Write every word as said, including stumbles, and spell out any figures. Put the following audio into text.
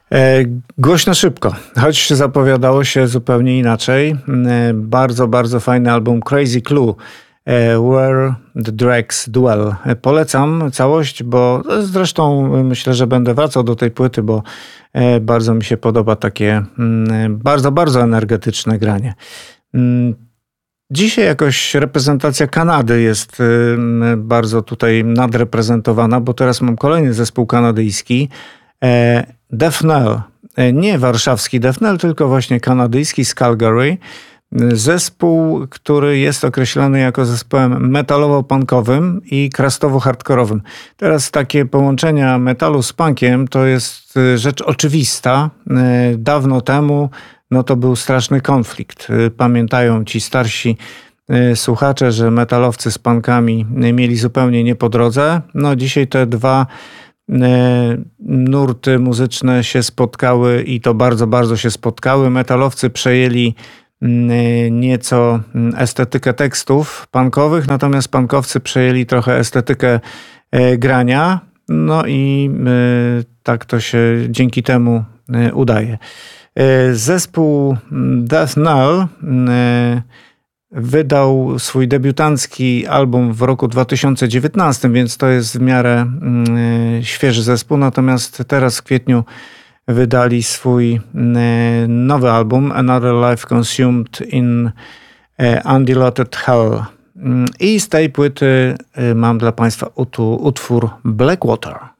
E, głośno szybko, choć zapowiadało się zupełnie inaczej. E, bardzo, bardzo fajny album Crazy Clue, e, Where the Dregs Dwell. E, polecam całość, bo zresztą myślę, że będę wracał do tej płyty, bo e, bardzo mi się podoba takie mm, bardzo, bardzo energetyczne granie. Mm, Dzisiaj jakoś reprezentacja Kanady jest y, bardzo tutaj nadreprezentowana, bo teraz mam kolejny zespół kanadyjski, e, Death Knell. E, nie warszawski Death Knell, tylko właśnie kanadyjski z Calgary. Zespół, który jest określany jako zespołem metalowo-punkowym i krastowo-hardkorowym. Teraz takie połączenia metalu z punkiem to jest rzecz oczywista. E, dawno temu no to był straszny konflikt. Pamiętają ci starsi słuchacze, że metalowcy z punkami mieli zupełnie nie po drodze. No dzisiaj te dwa nurty muzyczne się spotkały i to bardzo, bardzo się spotkały. Metalowcy przejęli nieco estetykę tekstów punkowych, natomiast punkowcy przejęli trochę estetykę grania. No i tak to się dzięki temu udaje. Zespół Death Knell wydał swój debiutancki album w roku dwa tysiące dziewiętnastym, więc to jest w miarę świeży zespół. Natomiast teraz w kwietniu wydali swój nowy album Another Life Consumed in Undiluted Hell. I z tej płyty mam dla Państwa utwór Blackwater.